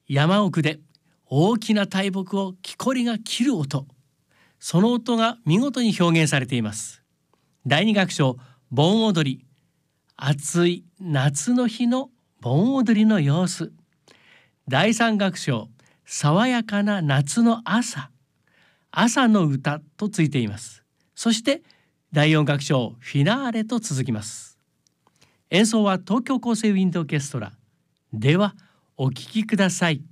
山奥で大きな大木を木こりが切る音、その音が見事に表現されています。第2楽章、盆踊り、暑い夏の日の盆踊りの様子。第3楽章、爽やかな夏の朝、朝の歌とついています。そして第4楽章、フィナーレと続きます。演奏は東京高生ウィンドオーケストラ。ではお聴きください。